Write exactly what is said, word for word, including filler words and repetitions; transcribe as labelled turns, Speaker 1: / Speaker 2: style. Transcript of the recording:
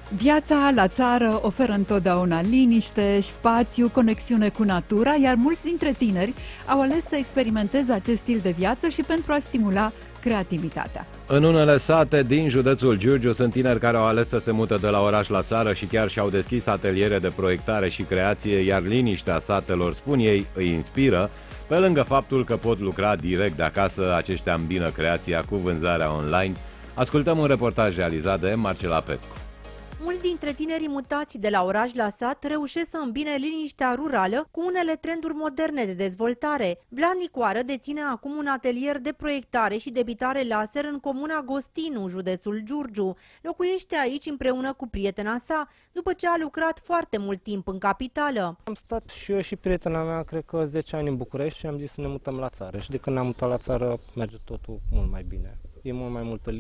Speaker 1: Viața la țară oferă întotdeauna liniște, spațiu, conexiune cu natura, iar mulți dintre tineri au ales să experimenteze acest stil de viață și pentru a stimula creativitatea.
Speaker 2: În unele sate din județul Giurgiu sunt tineri care au ales să se mută de la oraș la țară și chiar și-au deschis ateliere de proiectare și creație, iar liniștea satelor, spun ei, îi inspiră. Pe lângă faptul că pot lucra direct de acasă, aceștia îmbină creația cu vânzarea online. Ascultăm un reportaj realizat de Marcela Petcu.
Speaker 3: Mulți dintre tinerii mutați de la oraș la sat reușesc să îmbine liniștea rurală cu unele trenduri moderne de dezvoltare. Vlad Nicoară deține acum un atelier de proiectare și debitare laser în comuna Gostinu, județul Giurgiu. Locuiește aici împreună cu prietena sa, după ce a lucrat foarte mult timp în capitală.
Speaker 4: Am stat și eu și prietena mea, cred că zece ani în București și am zis să ne mutăm la țară. Și de când ne-am mutat la țară merge totul mult mai bine. E mult mai multă